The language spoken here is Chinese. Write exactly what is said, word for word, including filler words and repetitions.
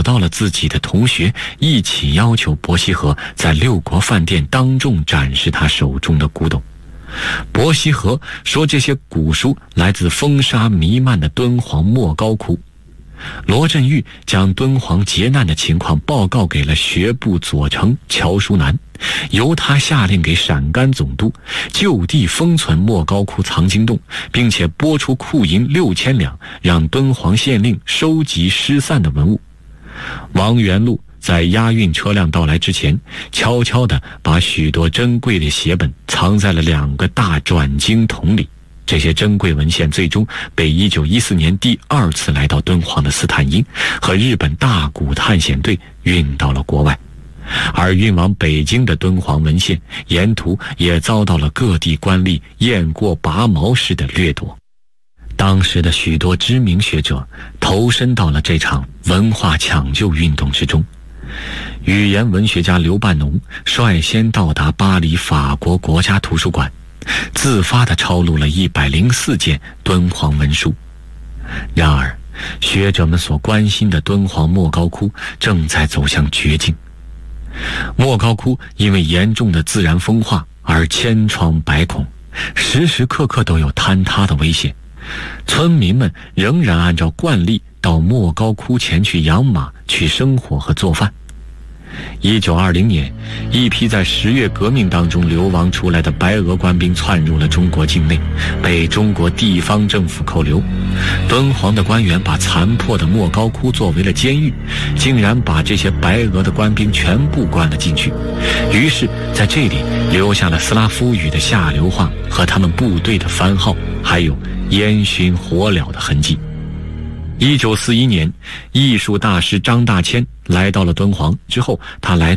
到了自己的同学，一起要求伯希和在六国饭店当众展示他手中的古董。伯希和说这些古书来自风沙弥漫的敦煌莫高窟。罗振玉将敦煌劫难的情况报告给了学部左丞乔书南，由他下令给陕甘总督就地封存莫高窟藏经洞，并且拨出库银六千两，让敦煌县令收集失散的文物。王元禄在押运车辆到来之前，悄悄地把许多珍贵的写本藏在了两个大转经筒里。这些珍贵文献最终被一九一四年第二次来到敦煌的斯坦因和日本大古探险队运到了国外，而运往北京的敦煌文献沿途也遭到了各地官吏雁过拔毛式的掠夺。当时的许多知名学者投身到了这场文化抢救运动之中。语言文学家刘半农率先到达巴黎法国国家图书馆，自发地抄录了一百零四件敦煌文书。然而，学者们所关心的敦煌莫高窟正在走向绝境。莫高窟因为严重的自然风化而千疮百孔，时时刻刻都有坍塌的危险。村民们仍然按照惯例到莫高窟前去养马、去生火和做饭。一九二零年，一批在十月革命当中流亡出来的白俄官兵窜入了中国境内，被中国地方政府扣留。敦煌的官员把残破的莫高窟作为了监狱，竟然把这些白俄的官兵全部关了进去。于是在这里留下了斯拉夫语的下流话和他们部队的番号，还有烟熏火燎的痕迹。一九四一年，艺术大师张大千来到了敦煌之后，他来